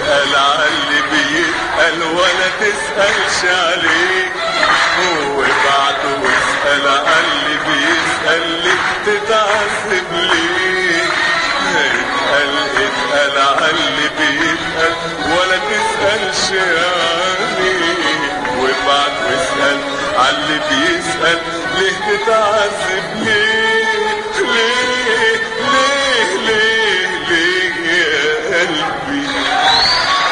اسأل عاللي بيسأل ولا تسألش عليه. وابعته واسأل عاللي بيسأل ليه تتعذب ليه. اسأل عاللي بيسأل ولا تسألش عليه. وابعت واسأل عاللي بيسأل ليه تتعذب ليه.